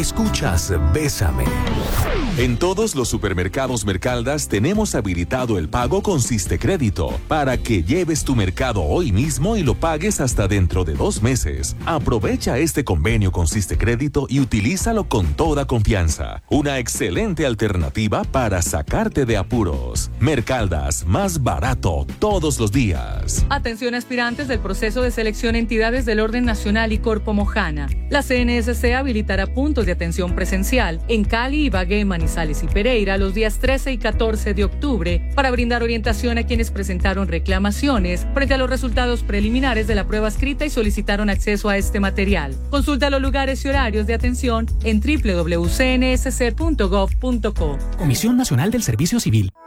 Escuchas Bésame. En todos los supermercados Mercaldas tenemos habilitado el pago con Sistecrédito para que lleves tu mercado hoy mismo y lo pagues hasta dentro de 2 meses. Aprovecha este convenio con Sistecrédito y utilízalo con toda confianza. Una excelente alternativa para sacarte de apuros. Mercaldas, más barato todos los días. Atención aspirantes del proceso de selección entidades del orden nacional y Corpo Mojana. La CNSC habilitará puntos de atención presencial en Cali, Ibagué, Manizales y Pereira los días 13 y 14 de octubre para brindar orientación a quienes presentaron reclamaciones frente a los resultados preliminares de la prueba escrita y solicitaron acceso a este material. Consulta los lugares y horarios de atención en www.cnsc.gov.co. Comisión Nacional del Servicio Civil.